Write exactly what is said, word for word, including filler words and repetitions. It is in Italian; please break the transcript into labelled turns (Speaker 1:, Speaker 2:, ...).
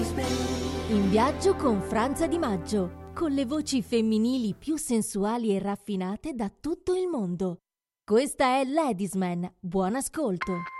Speaker 1: In viaggio con Franza Di Maggio, con le voci femminili più sensuali e raffinate da tutto il mondo. Questa è Ladies Man. Buon ascolto.